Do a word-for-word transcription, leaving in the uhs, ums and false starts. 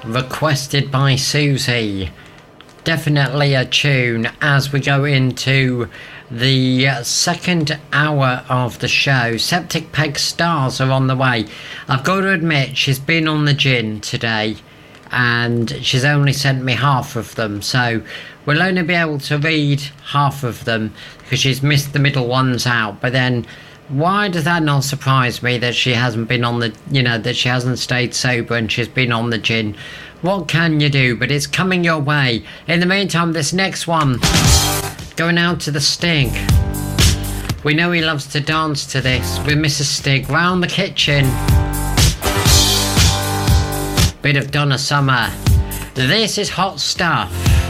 requested by Susie. Definitely a tune as we go into the second hour of the show. Septic Peg Stars are on the way. I've got to admit, she's been on the gin today and she's only sent me half of them, so we'll only be able to read half of them because she's missed the middle ones out. But then why does that not surprise me that she hasn't been on the, you know, that she hasn't stayed sober and she's been on the gin? What can you do? But it's coming your way. In the meantime, this next one, going out to the Stig. We know he loves to dance to this with Missus Stig round the kitchen. Bit of Donna Summer. This is hot stuff.